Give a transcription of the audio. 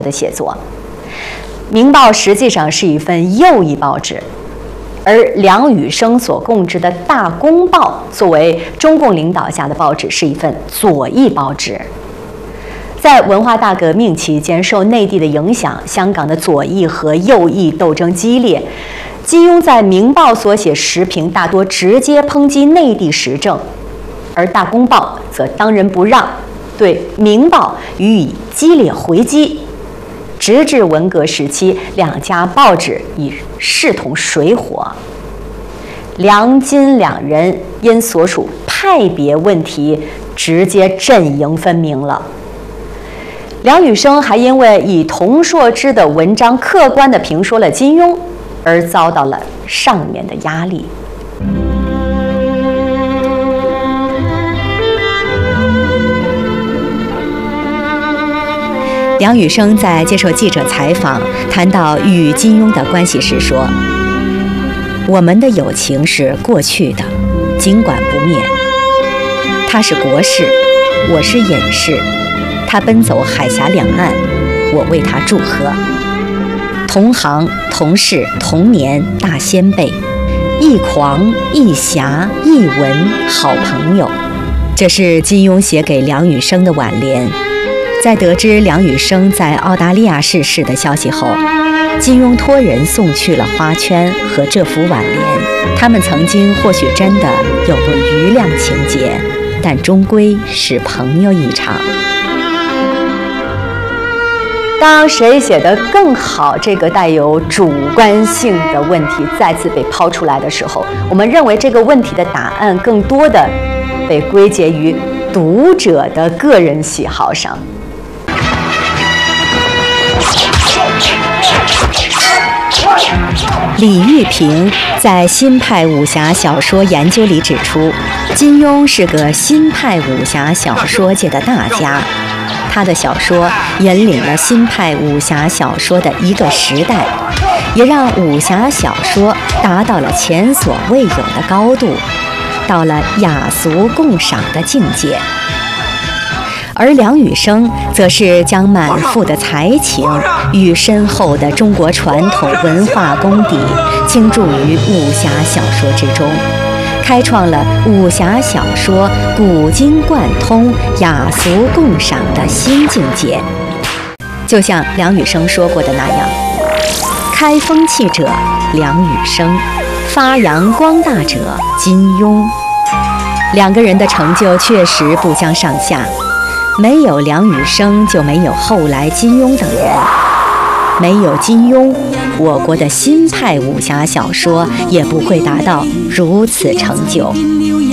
的写作。《明报》实际上是一份右翼报纸，而梁羽生所供职的《大公报》作为中共领导下的报纸，是一份左翼报纸。在文化大革命期间，受内地的影响，香港的左翼和右翼斗争激烈。金庸在《明报》所写时评大多直接抨击内地时政，而《大公报》则当仁不让，对《明报》予以激烈回击。直至文革时期，两家报纸已势同水火。梁金两人因所属派别问题直接阵营分明了。梁羽生还因为以童硕之的文章客观地评说了金庸，而遭到了上面的压力。梁羽生在接受记者采访谈到与金庸的关系时说：“我们的友情是过去的，尽管不灭。他是国士，我是隐士。他奔走海峡两岸，我为他祝贺。同行、同事、同年，大先辈，一狂、一侠、一文，好朋友。”这是金庸写给梁羽生的挽联。在得知梁羽生在澳大利亚逝世的消息后，金庸托人送去了花圈和这幅挽联。他们曾经或许真的有过余量情节，但终归是朋友一场。当谁写得更好这个带有主观性的问题再次被抛出来的时候，我们认为这个问题的答案更多的被归结于读者的个人喜好上。李玉平在新派武侠小说研究里指出，金庸是个新派武侠小说界的大家，他的小说引领了新派武侠小说的一个时代，也让武侠小说达到了前所未有的高度，到了雅俗共赏的境界。而梁羽生则是将满腹的才情与深厚的中国传统文化功底倾注于武侠小说之中，开创了武侠小说古今贯通、雅俗共赏的新境界。就像梁羽生说过的那样，开风气者梁羽生，发扬光大者金庸。两个人的成就确实不相上下，没有梁羽生就没有后来金庸等人，没有金庸，我国的新派武侠小说也不会达到如此成就。